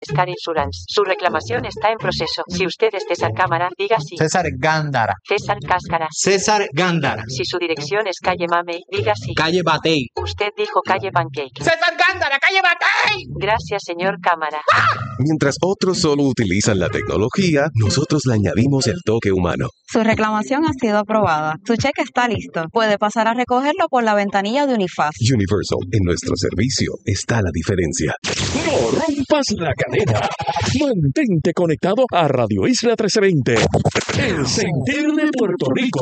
Car Insurance. Su reclamación está en proceso. Si usted es César Cámara, diga sí. César Gándara. César Cáscara. César Gándara. Si su dirección es calle Mamey, diga sí. Calle Batey. Usted dijo calle Pancake. César Gándara, calle Batey. Gracias, señor Cámara. Mientras otros solo utilizan la tecnología, nosotros le añadimos el toque humano. Su reclamación ha sido aprobada. Su cheque está listo. Puede pasar a recogerlo por la ventanilla de Unifaz. Universal, en nuestro servicio está la diferencia. No rompas la cadena. Mantente conectado a Radio Isla 1320. El sentir de Puerto Rico.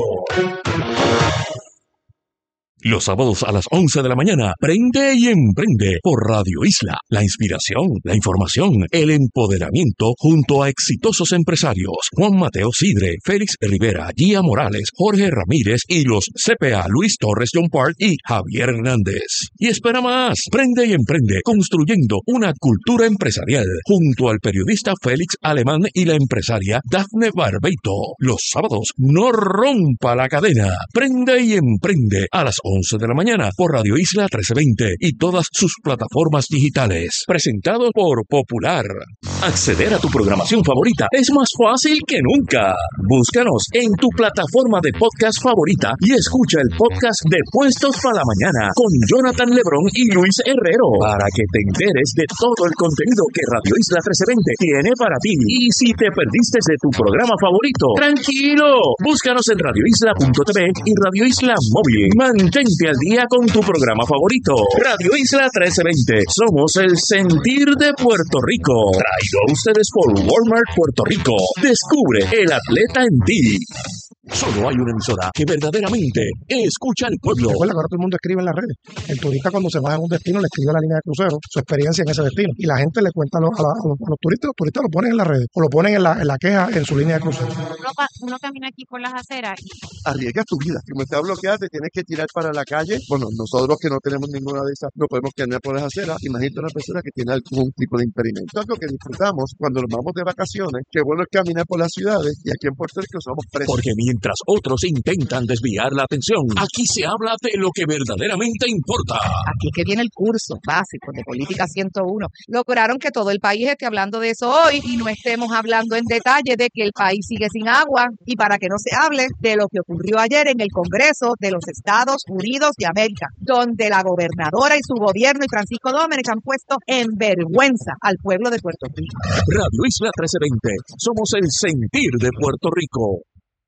Los sábados a las 11 de la mañana, Prende y Emprende por Radio Isla. La inspiración, la información, el empoderamiento junto a exitosos empresarios. Juan Mateo Sidre, Félix Rivera, Gia Morales, Jorge Ramírez y los CPA Luis Torres John Park y Javier Hernández. Y espera más, Prende y Emprende, construyendo una cultura empresarial junto al periodista Félix Alemán y la empresaria Dafne Barbeito. Los sábados, no rompa la cadena. Prende y Emprende a las 11 de la mañana por Radio Isla 1320 y todas sus plataformas digitales. Presentado por Popular. Acceder a tu programación favorita es más fácil que nunca. Búscanos en tu plataforma de podcast favorita y escucha el podcast de Puestos para la Mañana con Jonathan Lebrón y Luis Herrero para que te enteres de todo el contenido que Radio Isla 1320 tiene para ti. Y si te perdiste de tu programa favorito, tranquilo. Búscanos en radioisla.tv y Radio Isla Móvil. Mantente al día con tu programa favorito. Radio Isla 1320. Somos el sentir de Puerto Rico. Traído a ustedes por Walmart Puerto Rico. Descubre el atleta en ti. Solo hay una emisora que verdaderamente escucha al pueblo. Recuerda que ahora todo el mundo escribe en las redes. El turista cuando se va a un destino le escribe a la línea de crucero su experiencia en ese destino. Y la gente le cuenta a los turistas lo ponen en las redes o lo ponen en la queja en su línea de crucero. Uno camina aquí por las aceras y arriesgas tu vida. Como está bloqueada, te tienes que tirar para la calle. Bueno, nosotros que no tenemos ninguna de esas, no podemos caminar por las aceras. Imagínate una persona que tiene algún tipo de impedimento. Es algo que disfrutamos cuando nos vamos de vacaciones. Qué bueno es caminar por las ciudades y aquí en Puerto Rico somos presos. Porque mientras otros intentan desviar la atención, aquí se habla de lo que verdaderamente importa. aquí que viene el curso básico de Política 101. Lograron que todo el país esté hablando de eso hoy y no estemos hablando en detalle de que el país sigue sin agua y para que no se hable de lo que ocurrió ayer en el Congreso de los Estados Unidos de América, donde la gobernadora y su gobierno y Francisco Domenech han puesto en vergüenza al pueblo de Puerto Rico. Radio Isla 1320. Somos el sentir de Puerto Rico.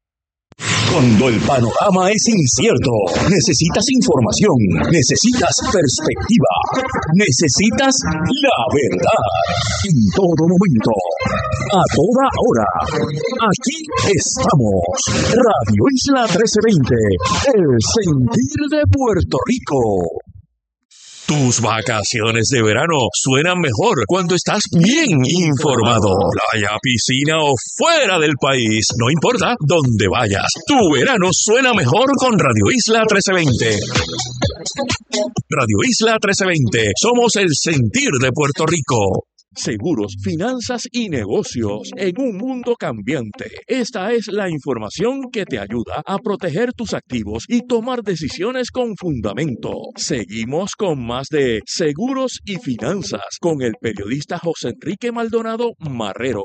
Cuando el panorama es incierto, necesitas información, necesitas perspectiva, necesitas la verdad. En todo momento, a toda hora. Aquí estamos. Radio Isla 1320, el sentir de Puerto Rico. Tus vacaciones de verano suenan mejor cuando estás bien informado. Playa, piscina o fuera del país, no importa dónde vayas. Tu verano suena mejor con Radio Isla 1320. Radio Isla 1320. Somos el sentir de Puerto Rico. Seguros, finanzas y negocios en un mundo cambiante. Esta es la información que te ayuda a proteger tus activos y tomar decisiones con fundamento. Seguimos con más de Seguros y Finanzas con el periodista José Enrique Maldonado Marrero.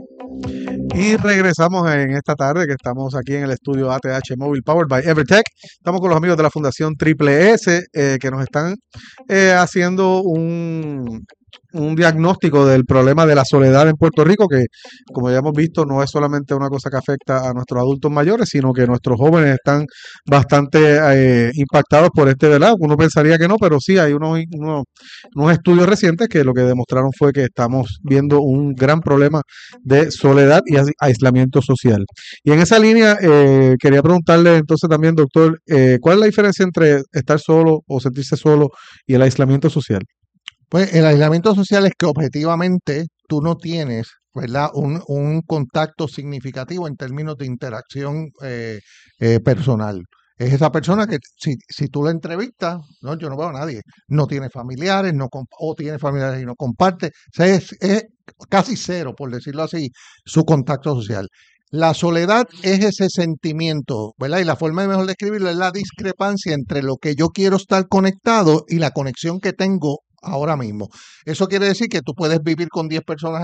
Y regresamos en esta tarde que estamos aquí en el estudio ATH Móvil Powered by Evertech. Estamos con los amigos de la Fundación Triple S que nos están haciendo un diagnóstico del problema de la soledad en Puerto Rico, que como ya hemos visto no es solamente una cosa que afecta a nuestros adultos mayores, sino que nuestros jóvenes están bastante impactados por este velado. Uno pensaría que no, pero sí hay unos estudios recientes que lo que demostraron fue que estamos viendo un gran problema de soledad y aislamiento social. Y en esa línea quería preguntarle entonces también, doctor, ¿cuál es la diferencia entre estar solo o sentirse solo y el aislamiento social? Pues el aislamiento social es que objetivamente tú no tienes, ¿verdad?, un contacto significativo en términos de interacción personal. Es esa persona que si tú la entrevistas, no, yo no veo a nadie, no tiene familiares, o tiene familiares y no comparte, o sea, es casi cero, por decirlo así, su contacto social. La soledad es ese sentimiento, ¿verdad? Y la forma de mejor describirlo es la discrepancia entre lo que yo quiero estar conectado y la conexión que tengo ahora mismo. Eso quiere decir que tú puedes vivir con 10 personas